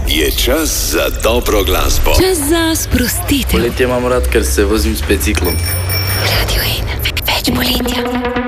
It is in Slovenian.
je čas za dobro glasbo. Čas za sprostitev. Poletje imam rad, ker se vozim s biciklom. Radio 1, več poletja.